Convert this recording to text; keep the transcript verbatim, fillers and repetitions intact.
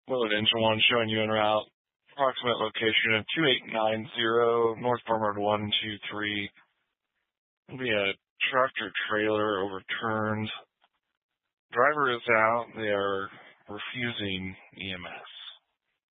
Willard Engine one showing you en route. Approximate location of two eight nine zero North Farm Road one two three. It'll be a tractor trailer overturned. Driver is out. They are refusing E M S.